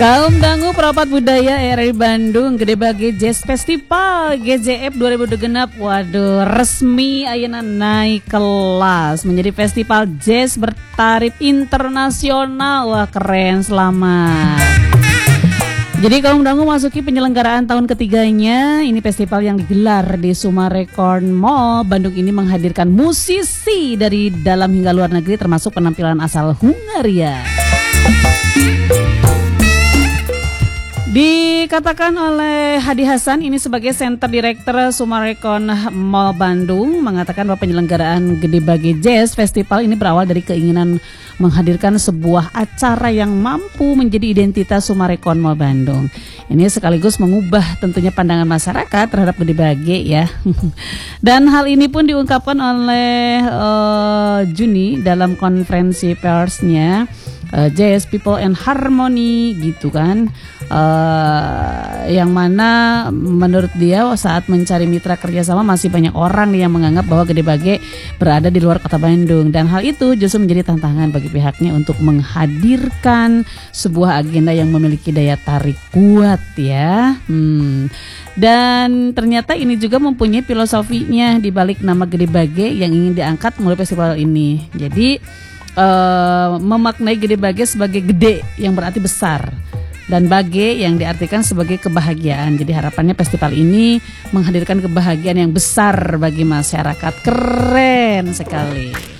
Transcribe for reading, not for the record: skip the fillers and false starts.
Kaum dangu perapat budaya RRI Bandung Gede Bage Jazz Festival GJF 2026 waduh resmi ayeuna naik kelas menjadi festival jazz bertarif internasional. Wah keren, selamat. Jadi kaum dangu masuki penyelenggaraan tahun ketiganya. Ini festival yang digelar di Summarecon Mall Bandung ini menghadirkan musisi dari dalam hingga luar negeri termasuk penampilan asal Hungaria. Dikatakan oleh Hadi Hasan ini sebagai Center Director Summarecon Mall Bandung mengatakan bahwa penyelenggaraan Gede Bage Jazz Festival ini berawal dari keinginan menghadirkan sebuah acara yang mampu menjadi identitas Summarecon Mall Bandung. Ini sekaligus mengubah tentunya pandangan masyarakat terhadap Gede Bage ya. Dan hal ini pun diungkapkan oleh Juni dalam konferensi persnya. Jazz People and Harmony gitu kan, yang mana menurut dia saat mencari mitra kerjasama masih banyak orang yang menganggap bahwa Gede Bage berada di luar kota Bandung, dan hal itu justru menjadi tantangan bagi pihaknya untuk menghadirkan sebuah agenda yang memiliki daya tarik kuat ya. Dan ternyata ini juga mempunyai filosofinya di balik nama Gede Bage yang ingin diangkat melalui festival ini. Jadi memaknai Gede Bage sebagai gede yang berarti besar dan bage yang diartikan sebagai kebahagiaan. Jadi harapannya festival ini menghadirkan kebahagiaan yang besar bagi masyarakat. Keren sekali.